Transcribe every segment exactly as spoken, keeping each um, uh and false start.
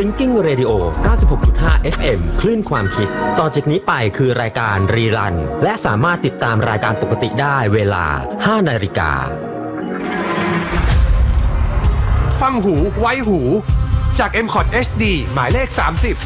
Thinking Radio เก้าสิบหกจุดห้า เอฟ เอ็ม คลื่นความคิดต่อจากนี้ไปคือรายการรีรันและสามารถติดตามรายการปกติได้เวลา ห้านาฬิกาฟังหูไว้หูจาก เอ็ม คอท เอช ดี หมายเลขสามสิบ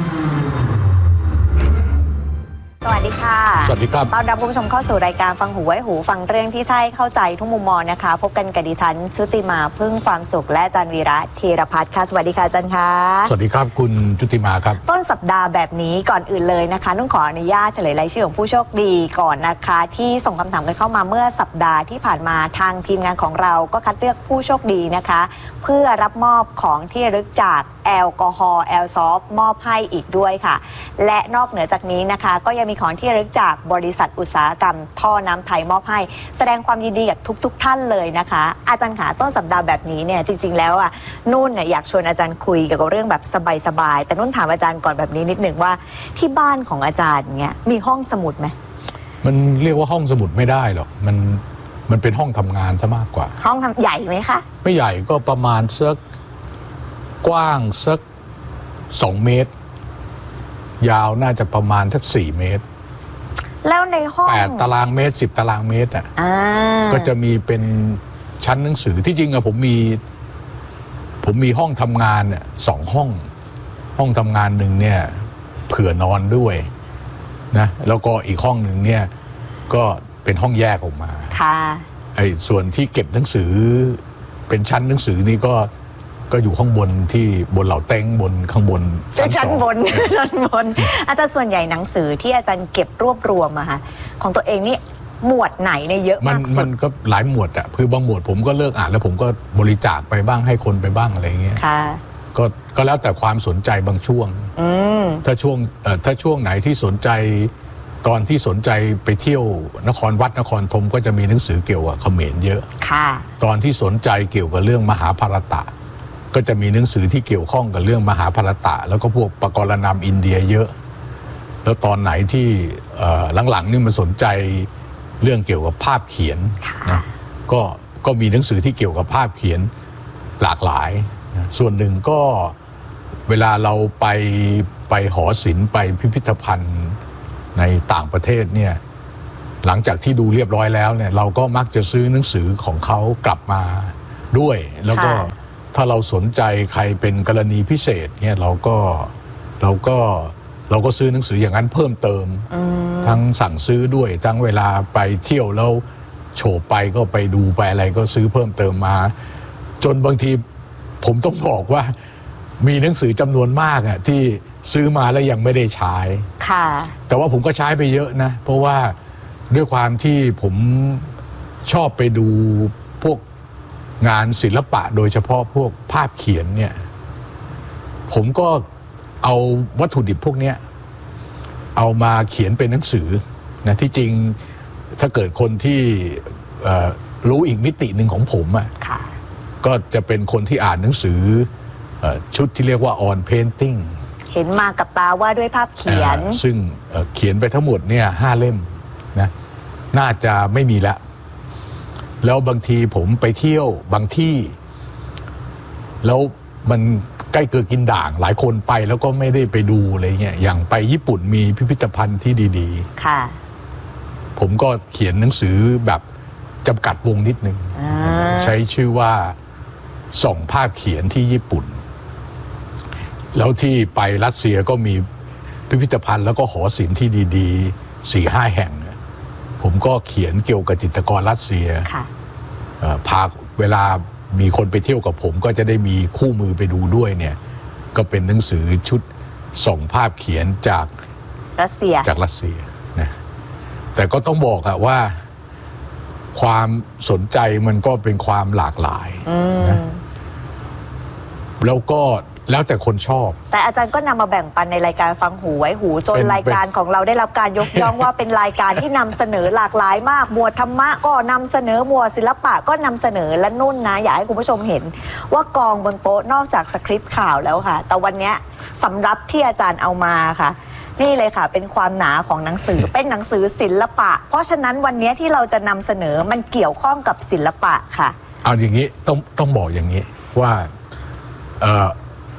สวัสดีค่ะสวัสดีครับต้อนรับคุณผู้ชมเข้าสู่รายการฟังหูไว้หูฟังเรื่องที่ใช่เข้าใจทุกมุมมองนะคะพบกันกับดิฉันชุติมาพึ่งความสุขและอาจารย์วีระธีรพัฒน์ค่ะสวัสดีค่ะอาจารย์คะสวัสดีครับคุณชุติมาครับต้นสัปดาห์แบบนี้ก่อนอื่นเลยนะคะต้องขออนุญาตเฉลยรายชื่อของผู้โชคดีก่อนนะคะที่ส่งคำถามกันเข้ามาเมื่อสัปดาห์ที่ผ่านมาทางทีมงานของเราก็คัดเลือกผู้โชคดีนะคะเพื่อรับมอบของที่ระลึกจากแอลกอฮอล์แอลซอฟมอบให้อีกด้วยค่ะและนอกเหนือจากนี้นะคะก็ยังมีของที่ระลึกจากบริษัทอุตสาหกรรมท่อน้ำไทยมอบให้แสดงความยินดีกับทุกๆ ท่านเลยนะคะอาจารย์ขาต้นสัปดาห์แบบนี้เนี่ยจริงๆแล้วอ่ะนุ่นเนี่ยอยากชวนอาจารย์คุยเกี่ยวกับเรื่องแบบสบายๆแต่นุ่นถามอาจารย์ก่อนแบบนี้นิดหนึ่งว่าที่บ้านของอาจารย์เนี่ยมีห้องสมุดไหมมันเรียกว่าห้องสมุดไม่ได้หรอกมันมันเป็นห้องทำงานซะมากกว่าห้องทำใหญ่ไหมคะไม่ใหญ่ก็ประมาณสักกว้างสักสองเมตรยาวน่าจะประมาณสักสี่เมตรแล้วในห้องแปดตารางเมตรสิบตารางเมตรอ่ะก็จะมีเป็นชั้นหนังสือที่จริงอะผมมีผมมีห้องทำงานเนี่ยสองห้องห้องทำงานหนึ่งเนี่ยเผื่อนอนด้วยนะแล้วก็อีกห้องหนึ่งเนี่ยก็เป็นห้องแยกออกมาค่ะไอ้ส่วนที่เก็บหนังสือเป็นชั้นหนังสือนี่ก็ก็อยู่ข้างบนที่บนเหล่าเต็งบนข้างบนชั้นบนชั้นบนอาจารย์ส่วนใหญ่หนังสือที่อาจารย์เก็บรวบรวมอะค่ะของตัวเองนี่หมวดไหนเนี่ยเยอะมากสุดมันก็หลายหมวดอะคือบางหมวดผมก็เลิกอ่านแล้วผมก็บริจาคไปบ้างให้คนไปบ้างอะไรเงี้ยค่ะก็ก็แล้วแต่ความสนใจบางช่วงถ้าช่วงเอ่อถ้าช่วงไหนที่สนใจตอนที่สนใจไปเที่ยวนครวัดนครธมก็จะมีหนังสือเกี่ยวกับเขมรเยอะค่ะตอนที่สนใจเกี่ยวกับเรื่องมหาภารตะก็จะมีหนังสือที่เกี่ยวข้องกับเรื่องมหาภารตะแล้วก็พวกปกรณำอินเดียเยอะแล้วตอนไหนที่หลังๆนี่มันสนใจเรื่องเกี่ยวกับภาพเขียนนะก็ก็มีหนังสือที่เกี่ยวกับภาพเขียนหลากหลายนะส่วนหนึ่งก็เวลาเราไปไปหอศิลป์ไปพิพิธภัณฑ์ในต่างประเทศเนี่ยหลังจากที่ดูเรียบร้อยแล้วเนี่ยเราก็มักจะซื้อหนังสือของเขากลับมาด้วยแล้วก็ถ้าเราสนใจใครเป็นกรณีพิเศษเนี่ยเราก็เราก็เราก็ซื้อหนังสืออย่างนั้นเพิ่มเติมทั้งสั่งซื้อด้วยทั้งเวลาไปเที่ยวแล้วโฉบไปก็ไปดูไปอะไรก็ซื้อเพิ่มเติมมาจนบางทีผมต้องบอกว่ามีหนังสือจำนวนมากอ่ะที่ซื้อมาแล้วยังไม่ได้ใช้ค่ะแต่ว่าผมก็ใช้ไปเยอะนะเพราะว่าด้วยความที่ผมชอบไปดูพวกงานศิลปะโดยเฉพาะพวกภาพเขียนเนี่ยผมก็เอาวัตถุดิบพวกนี้เอามาเขียนเป็นหนังสือนะที่จริงถ้าเกิดคนที่รู้อีกมิติหนึ่งของผมอ่ะก็จะเป็นคนที่อ่านหนังสือชุดที่เรียกว่า on painting เห็นมากับตาว่าด้วยภาพเขียนซึ่งเขียนไปทั้งหมดเนี่ยห้าเล่มนะน่าจะไม่มีแล้วแล้วบางทีผมไปเที่ยวบางที่แล้วมันใกล้เกิดกินด่างหลายคนไปแล้วก็ไม่ได้ไปดูอะไรเงี้ยอย่างไปญี่ปุ่นมีพิพิธภัณฑ์ที่ดีๆค่ะผมก็เขียนหนังสือแบบจำกัดวงนิดนึงใช้ชื่อว่าส่องภาพเขียนที่ญี่ปุ่นแล้วที่ไปรัสเซียก็มีพิพิธภัณฑ์แล้วก็หอศิลป์ที่ดีๆสี่ห้าแห่งผมก็เขียนเกี่ยวกับจิตรกรรัสเซียพาเวลามีคนไปเที่ยวกับผมก็จะได้มีคู่มือไปดูด้วยเนี่ยก็เป็นหนังสือชุดส่องภาพเขียนจากรัสเซียจากรัสเซียนะแต่ก็ต้องบอกอะว่าความสนใจมันก็เป็นความหลากหลายนะแล้วก็แล้วแต่คนชอบแต่อาจารย์ก็นำมาแบ่งปันในรายการฟังหูไว้หูจนรายการของเราได้รับการยกย่องว่าเป็นรายการที่นำเสนอหลากหลายมากหมวดธรรมะก็นำเสนอหมวดศิลปะก็นำเสนอและนุ่นนะอยากให้คุณผู้ชมเห็นว่ากองบนโต๊ะนอกจากสคริปต์ข่าวแล้วค่ะแต่วันนี้สำรับที่อาจารย์เอามาค่ะนี่เลยค่ะเป็นความหนาของหนังสือเป็นหนังสือศิลปะเพราะฉะนั้นวันนี้ที่เราจะนำเสนอมันเกี่ยวข้องกับศิลปะค่ะเอาอย่างนี้ต้องต้องบอกอย่างนี้ว่าเอ่อ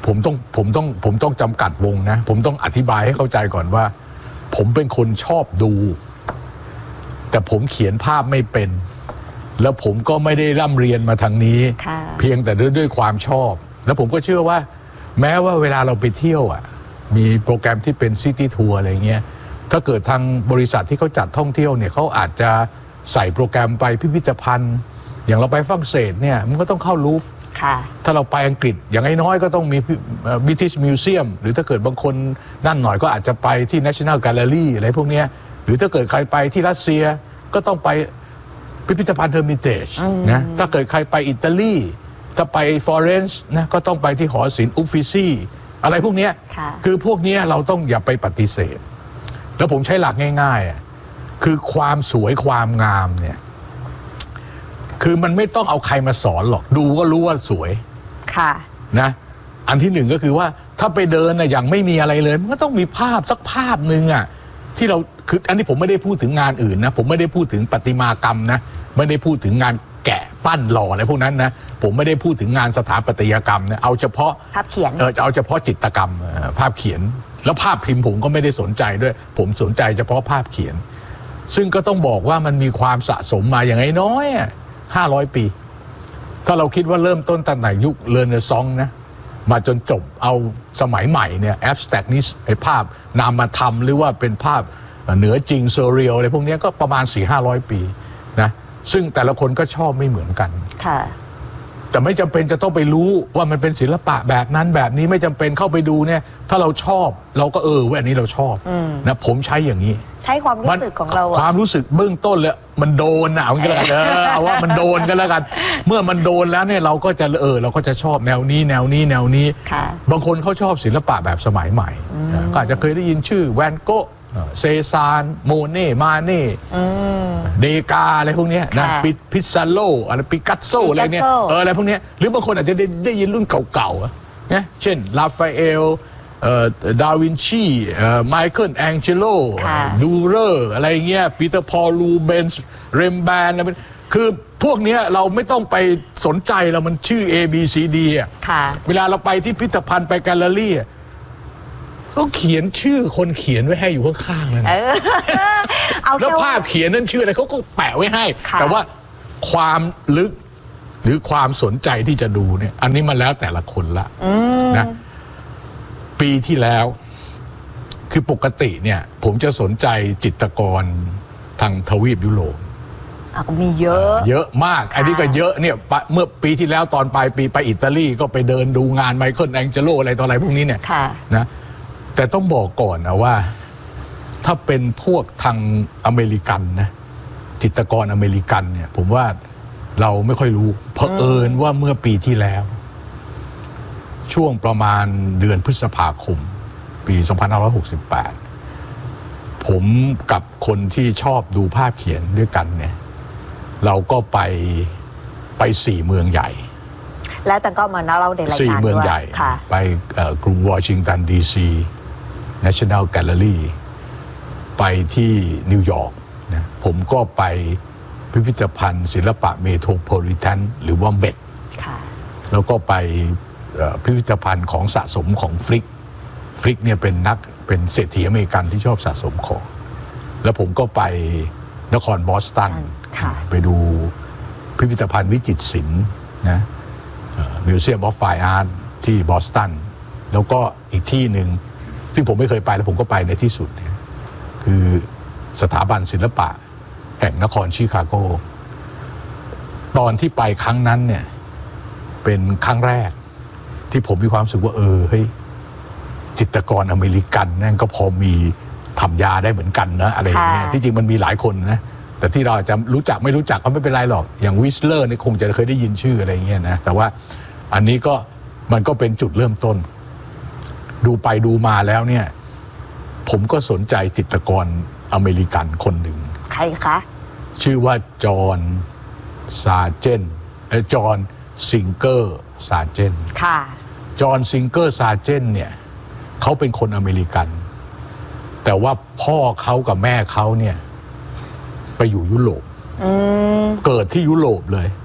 ผมต้องผมต้องผมต้องจำกัดวงนะผมต้องอธิบายให้เข้าใจก่อนว่า ผมเป็นคนชอบดู แต่ผมเขียนภาพไม่เป็น แล้วผมก็ไม่ได้ร่ำเรียนมาทางนี้ เพียงแต่ด้วยด้วยความชอบ แล้วผมก็เชื่อว่า แม้ว่าเวลาเราไปเที่ยวอ่ะมีโปรแกรมที่เป็นซิตี้ทัวร์อะไรเงี้ยถ้าเกิดทางบริษัทที่เขาจัดท่องเที่ยวเนี่ยเขาอาจจะใส่โปรแกรมไปพิพิธภัณฑ์อย่างเราไปฝรั่งเศสเนี่ยมันก็ต้องเข้าลูฟร์ถ้าเราไปอังกฤษอย่างน้อยๆก็ต้องมี British Museum หรือถ้าเกิดบางคนนั่นหน่อยก็อาจจะไปที่ National Gallery อะไรพวกนี้หรือถ้าเกิดใครไปที่รัสเซียก็ต้องไปพิพิธภัณฑ์ Hermitage นะถ้าเกิดใครไปอิตาลีถ้าไปฟลอเรนซ์นะก็ต้องไปที่หอศิลป์อุฟฟิซีอะไรพวกนี้คือพวกนี้เราต้องอย่าไปปฏิเสธแล้วผมใช้หลักง่ายๆคือความสวยความงามเนี่ยคือมันไม่ต้องเอาใครมาสอนหรอกดูก็รู้ว่าสวยค่ะนะอันที่หนึ่งก็คือว่าถ้าไปเดินนะอย่างไม่มีอะไรเลยมันก็ต้องมีภาพสักภาพหนึ่งอ่ะที่เราคืออันนี้ผมไม่ได้พูดถึงงานอื่นนะผมไม่ได้พูดถึงประติมากรรมนะไม่ได้พูดถึงงานแกะปั้นหล่ออะไรพวกนั้นนะผมไม่ได้พูดถึงงานสถาปัตยกรรมนะเอาเฉพาะภาพเขียนเออจะเอาเฉพาะจิตรกรรมภาพเขียนแล้วภาพพิมพ์ผมก็ไม่ได้สนใจด้วยผมสนใจเฉพาะภาพเขียนซึ่งก็ต้องบอกว่ามันมีความสะสมมาอย่างน้อยห้าร้อยปีถ้าเราคิดว่าเริ่มต้นตั้งแต่ยุคเรเนซองส์นะมาจนจบเอาสมัยใหม่เนี่ยแอบสแต็กนิสไอภาพนามธรรมหรือว่าเป็นภาพเหนือจริงเซเรียลอะไรพวกนี้ก็ประมาณ สี่ห้าร้อย ปีนะซึ่งแต่ละคนก็ชอบไม่เหมือนกันค่ะแต่ไม่จำเป็นจะต้องไปรู้ว่ามันเป็นศิลปะแบบนั้นแบบนี้ไม่จำเป็นเข้าไปดูเนี่ยถ้าเราชอบเราก็เออว่าอันนี้เราชอบนะผมใช้อย่างนี้ใช้ความรู้สึกของเราความรู้สึกเบื้องต้นเลยมันโดนนะเอางี้แล้วกันเออเอาว่ามันโดนกันแล้วกันเมื่อมันโดนแล้วเนี่ยเราก็จะเออเราก็จะชอบแนวนี้แนวนี้แนวนี้บางคนเขาชอบศิลปะแบบสมัยใหม่ก็อาจจะเคยได้ยินชื่อแวนโกะเซซานโมเน่มาเน่เดกาอะไรพวกนี้นะพิซซาโลอะไรปิกัสโซอะไรเนี่ยเอออะไรพวกนี้หรือบางคนอาจจะได้ได้ยินรุ่นเก่าๆนะเช่นลาฟาเอลดาวินชีไมเคิลแองเจโลดูเรอร์อะไรเงี้ยปีเตอร์พอลลูเบนส์เรมแบนอะไรคือพวกนี้เราไม่ต้องไปสนใจเรามันชื่อ A B C D อ่ะเวลาเราไปที่พิพิธภัณฑ์ไปแกลเลอรี่เขาเขียนชื่อคนเขียนไว้ให้อยู่ข้างๆเลยแล้วภาพเขียนนั่นชื่ออะไรเขาก็แปะไว้ให้แต่ว่าความลึกหรือความสนใจที่จะดูเนี่ยอันนี้มันแล้วแต่ละคนละนะปีที่แล้วคือปกติเนี่ยผมจะสนใจจิตรกรทางทวีปยุโรปก็มีเยอะเยอะมากอันนี้ก็เยอะเนี่ยเมื่อปีที่แล้วตอนปลายปีไปอิตาลีก็ไปเดินดูงานไมเคิลแองเจโลอะไรต่ออะไรพวกนี้เนี่ยนะแต่ต้องบอกก่อนนะว่าถ้าเป็นพวกทางอเมริกันนะจิตรกรอเมริกันเนี่ยผมว่าเราไม่ค่อยรู้เผอิญว่าเมื่อปีที่แล้วช่วงประมาณเดือนพฤษภาคมปีสองพันห้าร้อยหกสิบแปดผมกับคนที่ชอบดูภาพเขียนด้วยกันเนี่ยเราก็ไปไปสี่เมืองใหญ่และจังก็มาเล่าในรายการด้วยสี่เมืองใหญ่ไปกรุงวอชิงตันดีซี National Gallery ไปที่นิวยอร์กนะผมก็ไปพิพิธภัณฑ์ศิลปะเมโทรโพลิแทนหรือว่าเมทแล้วก็ไปพิพิธภัณฑ์ของสะสมของฟริกฟริกเนี่ยเป็นนักเป็นเศรษฐีอเมริกันที่ชอบสะสมของแล้วผมก็ไปนครบอสตันไปดูพิพิธภัณฑ์วิจิตรศิลป์นะมิวเซียมออฟไฟอาร์ตที่บอสตันแล้วก็อีกที่หนึ่งซึ่งผมไม่เคยไปแล้วผมก็ไปในที่สุดเนี่ยคือสถาบันศิลปะแห่งนครชิคาโกตอนที่ไปครั้งนั้นเนี่ยเป็นครั้งแรกที่ผมมีความรู้สึกว่าเออเฮ้ยจิตรกรอเมริกันนั่นก็พอมีทำยาได้เหมือนกันนะอะไรอย่างเงี้ยที่จริงมันมีหลายคนนะแต่ที่เราจะรู้จักไม่รู้จักก็ไม่เป็นไรหรอกอย่างวิสเลอร์นี่คงจะเคยได้ยินชื่ออะไรเงี้ยนะแต่ว่าอันนี้ก็มันก็เป็นจุดเริ่มต้นดูไปดูมาแล้วเนี่ยผมก็สนใจจิตรกรอเมริกันคนหนึ่งใครคะชื่อว่าจอห์นซาร์เจนเออจอห์นซิงเกอร์ซาร์เจนค่ะจอห์นซิงเกอร์ซาร์เจนเนี่ยเขาเป็นคนอเมริกันแต่ว่าพ่อเขากับแม่เขาเนี่ยไปอยู่ยุโรปเกิดที่ยุโรปเลย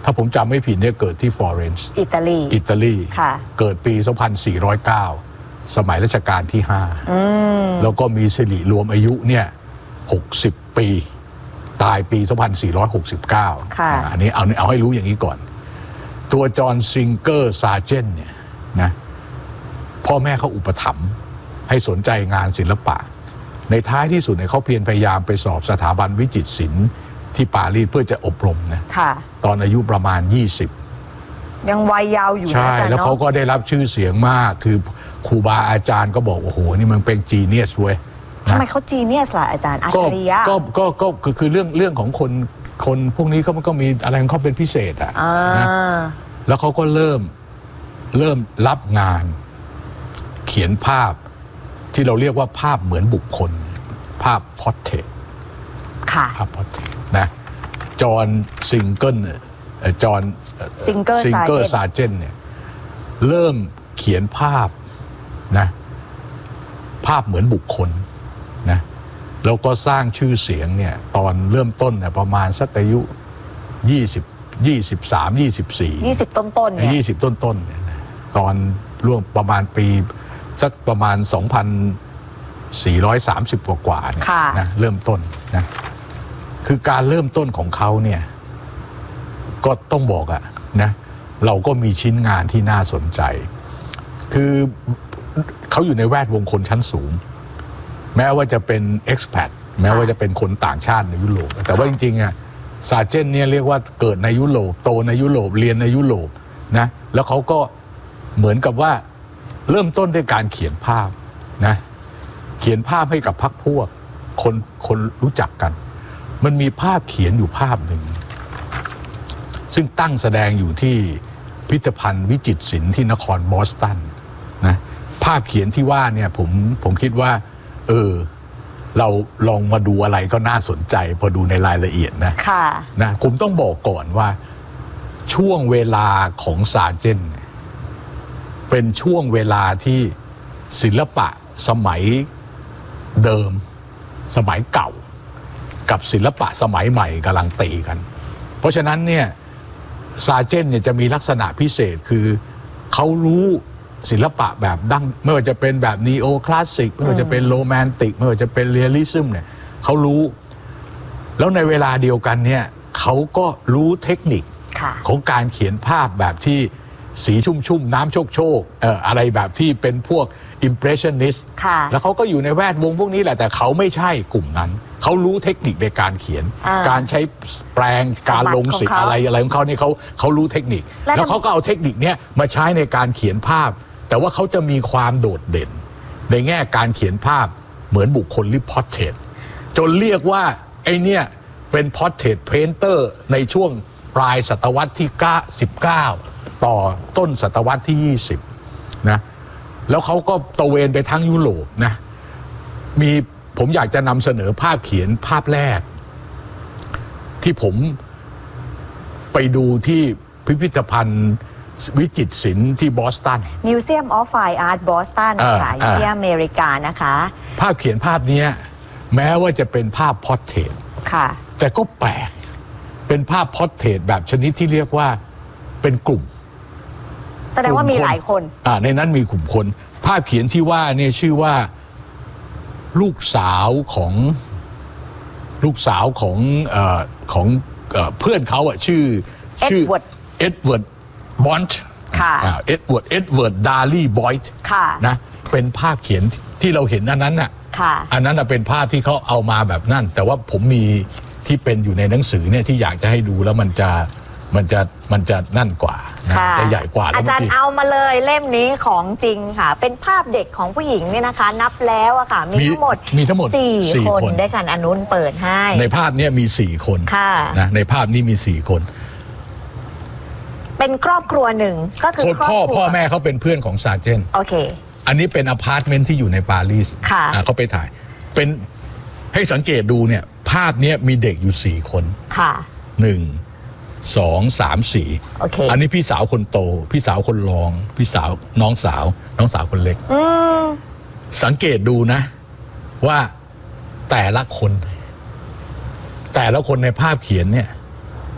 ถ้าผมจำไม่ผิดเนี่ยเกิดที่ฟลอเรนซ์อิตาลีอิตาลีค่ะเกิดปี สองพันสี่ร้อยเก้า สมัยรัชกาลที่ห้าแล้วก็มีสิริรวมอายุเนี่ยหกสิบปีตายปี สองพันสี่ร้อยหกสิบเก้าค่ะอันนี้เอาเอาให้รู้อย่างนี้ก่อน ตัวจอห์นซิงเกอร์ซาร์เจนเนี่ยนะพ่อแม่เขาอุปถัมภ์ให้สนใจงานศิลปะในท้ายที่สุดเนี่ยเขาเพียรพยายามไปสอบสถาบันวิจิตรศิลป์ที่ปารีสเพื่อจะอบรมนะตอนอายุประมาณยี่สิบยังวัยยาวอยู่นะใช่แล้วเขาก็ได้รับชื่อเสียงมากคือครูบาอาจารย์ก็บอกโอ้โหนี่มันเป็นจีเนียสเว้ยทำไมเขาจีเนียสล่ะอาจารย์อัจฉริยะก็ก็ก็ก็คือเรื่องเรื่องของคนคนพวกนี้เขาก็มีอะไรของเขาเป็นพิเศษอ่ะนะแล้วเขาก็เริ่มเริ่มรับงานเขียนภาพที่เราเรียกว่าภาพเหมือนบุคคลภาพพอร์เทรตค่ะภาพพอร์เทรตนะจอห์นซิงเกิลจอห์นซิงเกอร์ซิงเกอร์ซาร์เจนเนี่ยเริ่มเขียนภาพนะภาพเหมือนบุคคลนะแล้วก็สร้างชื่อเสียงเนี่ยตอนเริ่มต้นเนี่ยประมาณสักอายุยี่สิบ ยี่สิบสาม ยี่สิบสี่ยี่สิบต้นๆเนี่ยยี่สิบต้นๆเนี่ยตอนร่วงประมาณปีสักประมาณ สองพันสี่ร้อยสามสิบ กว่าๆเนี่ยนะเริ่มต้นนะคือการเริ่มต้นของเขาเนี่ยก็ต้องบอกอะนะเราก็มีชิ้นงานที่น่าสนใจคือเขาอยู่ในแวดวงคนชั้นสูงแม้ว่าจะเป็น expat แม้ว่าจะเป็นคนต่างชาติในยุโรปแต่ว่าจริงๆอะซาร์เจนเนี่ยเรียกว่าเกิดในยุโรปโตในยุโรปเรียนในยุโรปนะแล้วเขาก็เหมือนกับว่าเริ่มต้นด้วยการเขียนภาพนะเขียนภาพให้กับพรรคพวกคนคนรู้จักกันมันมีภาพเขียนอยู่ภาพหนึ่งซึ่งตั้งแสดงอยู่ที่พิพิธภัณฑ์วิจิตรศิลป์ที่นครบอสตันนะภาพเขียนที่ว่าเนี่ยผมผมคิดว่าเออเราลองมาดูอะไรก็น่าสนใจพอดูในรายละเอียดนะค่ะนะผมต้องบอกก่อนว่าช่วงเวลาของซาร์เจนเป็นช่วงเวลาที่ศิลปะสมัยเดิมสมัยเก่ากับศิลปะสมัยใหม่กำลังตีกันเพราะฉะนั้นเนี่ยซาร์เจนเนี่ยจะมีลักษณะพิเศษคือเขารู้ศิลปะแบบดั้งไม่ว่าจะเป็นแบบนีโอคลาสสิกไม่ว่าจะเป็นโรแมนติกไม่ว่าจะเป็นเรียลลิซึมเนี่ยเขารู้แล้วในเวลาเดียวกันเนี่ยเขาก็รู้เทคนิคของการเขียนภาพแบบที่สีชุ่มๆน้ำโชกโชกเอ่ออะไรแบบที่เป็นพวก impressionist แล้วเขาก็อยู่ในแวดวงพวกนี้แหละแต่เขาไม่ใช่กลุ่มนั้นเขารู้เทคนิคในการเขียนการใช้แปลงการลงสีอะไรอะไรของเขาเนี่ยเขาเขารู้เทคนิคแล้วเขาก็เอาเทคนิคเนี้ยมาใช้ในการเขียนภาพแต่ว่าเขาจะมีความโดดเด่นในแง่การเขียนภาพเหมือนบุคคลหรือ portrait จนเรียกว่าไอเนี่ยเป็น portrait painter ในช่วงปลายศตวรรษที่สิบเก้าต่อต้นศตวรรษที่ยี่สิบนะแล้วเขาก็ตระเวนไปทั้งยุโรปนะมีผมอยากจะนำเสนอภาพเขียนภาพแรกที่ผมไปดูที่พิพิธภัณฑ์วิจิตรศิลป์ที่บอสตัน Museum of Fine Art Boston ค่ะที่อเมริกานะคะภาพเขียนภาพนี้แม้ว่าจะเป็นภาพพอร์เทรตค่ะแต่ก็แปลกเป็นภาพพอร์เทรตแบบชนิดที่เรียกว่าเป็นกลุ่มแสดงว่ามีหลายคนอ่าในนั้นมีกลุ่มคนภาพเขียนที่ว่าเนี่ยชื่อว่าลูกสาวของลูกสาวของเอ่อของเอ่อเพื่อนเขาอ่ะชื่อชื่อเอ็ดเวิร์ดบอนต์ค่ะเอ็ดเวิร์ดเอ็ดเวิร์ดดาร์ลี่บอยต์นะเป็นภาพเขียนที่เราเห็นอันนั้นน่ะอันนั้นเป็นภาพที่เขาเอามาแบบนั่นแต่ว่าผมมีที่เป็นอยู่ในหนังสือเนี่ยที่อยากจะให้ดูแล้วมันจะมันจะมันจะนั่นกว่าจะใหญ่กว่าอาจารย์เอามาเลยเล่มนี้ของจริงค่ะเป็นภาพเด็กของผู้หญิงเนี่ยนะคะนับแล้วอะค่ะมีทั้งหมดมีทั้งหมดสี่คนด้วยกันอนุนเปิดให้ในภาพนี้มีสี่คนนะในภาพนี้มีสี่คนเป็นครอบครัวหนึ่งก็คือพ่อพ่อแม่เขาเป็นเพื่อนของซาร์เจนโอเคอันนี้เป็นอพาร์ตเมนต์ที่อยู่ในปารีสเขาไปถ่ายเป็นให้สังเกตดูเนี่ยภาพนี้มีเด็กอยู่สี่คนค่ะหนึ่งสองสามสี่อันนี้พี่สาวคนโตพี่สาวคนรองพี่สาวน้องสาวน้องสาวคนเล็กสังเกตดูนะว่าแต่ละคนแต่ละคนในภาพเขียนเนี่ย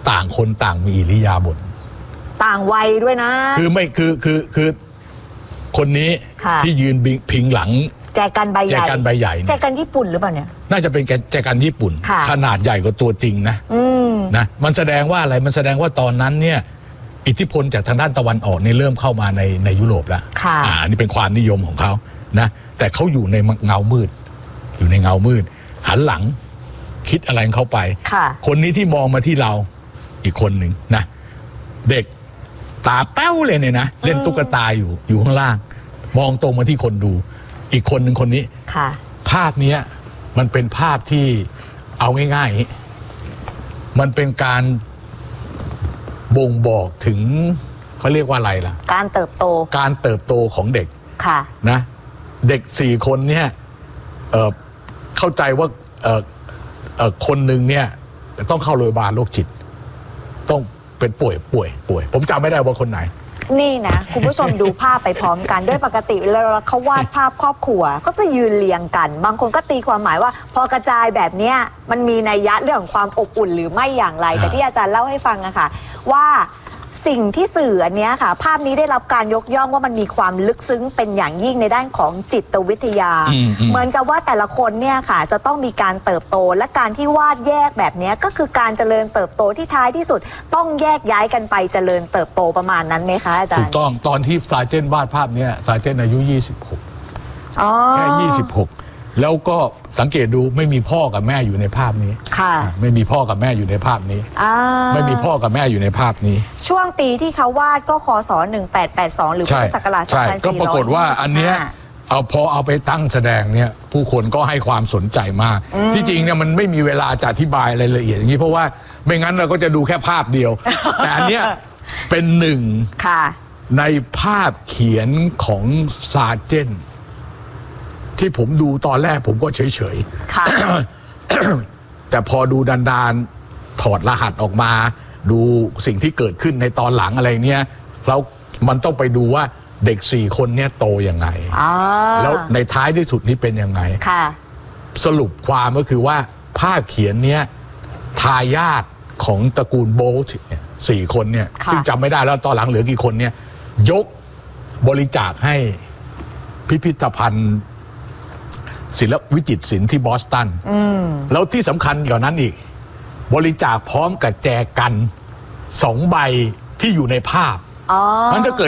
ต่างคนต่างมีอิริยาบถต่างวัยด้วยนะคือไม่คือคือคือคนนี้ค่ะที่ยืนพิงหลังแจกันใบใหญ่แจกันใบใหญ่เนี่ยแจกันญี่ปุ่นหรือเปล่าเนี่ยน่าจะเป็นแจกันญี่ปุ่นค่ะขนาดใหญ่กว่าตัวจริงนะอืมนะมันแสดงว่าอะไรมันแสดงว่าตอนนั้นเนี่ยอิทธิพลจากทางด้านตะวันออกเนี่ยเริ่มเข้ามาในในยุโรปแล้วค่ะอ่านี่เป็นความนิยมของเขานะแต่เขาอยู่ในเงามืด อยู่ในเงามืด หันหลังคิดอะไรของเขาไปค่ะคนนี้ที่มองมาที่เราอีกคนหนึ่งนะเด็กตาแป้วเลยเนี่ยนะเล่นตุ๊กตาอยู่อยู่ข้างล่าง มองตรงมาที่คนดู อีกคนหนึ่งคนนี้ค่ะภาพเนี้ยมันเป็นภาพที่เอาง่ายๆอย่างนี้มันเป็นการบ่งบอกถึงเขาเรียกว่าอะไรล่ะการเติบโตการเติบโตของเด็กค่ะนะเด็กสี่คนเนี่ยเอ่อเข้าใจว่าเอ่อเอ่อคนหนึ่งเนี่ยต้องเข้าโรงพยาบาลโรคจิต ต้องเป็นป่วยป่วยป่วย ผมจำไม่ได้ว่าคนไหนนี่นะ คุณผู้ชมดูภาพไปพร้อมกัน ด้วยปกติเวลาเขาวาดภาพครอบครัว ก็จะยืนเรียงกัน บางคนก็ตีความหมายว่า พอกระจายแบบเนี้ยมันมีนัยยะเรื่องของความอบอุ่นหรือไม่อย่างไร แต่ที่อาจารย์เล่าให้ฟังอะค่ะว่าสิ่งที่สื่ออันเนี้ยค่ะ ภาพนี้ได้รับการยกย่องว่ามันมีความลึกซึ้งเป็นอย่างยิ่งในด้านของจิตวิทยาอืมอืมเหมือนกับว่าแต่ละคนเนี่ยค่ะจะต้องมีการเติบโตและการที่วาดแยกแบบเนี้ยก็คือการเจริญเติบโตที่ท้ายที่สุด ต้องแยกย้ายกันไปเจริญเติบโตประมาณนั้นไหมคะอาจารถูย์กต้องตอนที่ซาเจนวาดภาพเนี้ยซาเจนอายุยี่สิบหกอ๋อแค่ยี่สิบหกแล้วก็สังเกตดูไม่มีพ่อกับแม่อยู่ในภาพนี้ค่ะไม่มีพ่อกับแม่อยู่ในภาพนี้อ่าไม่มีพ่อกับแม่อยู่ในภาพนี้ช่วงปีที่เขาวาดก็คศหนึ่งแปดแปดสองหรือพุทธศักราชสองใช่พันก็สี่ปราร้อยกฏว่าอันเนี้ยเอาพอเอาไปตั้งแสดงเนี่ยผู้คนก็ให้ความสนใจมาก ที่จริงเนี่ยมันไม่มีเวลาจะอธิบายรายละเอียดอย่างนี้เพราะว่าไม่งั้นเราก็จะดูแค่ภาพเดียว แต่อันเนี้ยเป็นหนึ่งค่ะ ในในภาพเขียนของซาร์เจนที่ผมดูตอนแรกผมก็เฉยๆค่ะแต่พอดูดานๆถอดรหัสออกมา ดูสิ่งที่เกิดขึ้นในตอนหลังอะไรเนี้ยแล้วมันต้องไปดูว่าเด็กสี่คนเนี้ยโตยังไงอ๋อแล้วในท้ายที่สุดนี้เป็นยังไงค่ะสรุปความก็คือว่าภาพเขียนเนี้ยทายาทของตระกูลโบลต์เนี่ยสี่คนเนี่ยค่ะซึ่งจำไม่ได้แล้วตอนหลังเหลือกี่คนเนี่ยยกบริจาคให้พิพิธภัณฑ์ศิลปวิจิตรศิลป์ที่บอสตันแล้วที่สำคัญกว่านั้นอีก บริจาคพร้อมกับแจกันสองใบที่อยู่ในภาพอ๋อมันจะเกิด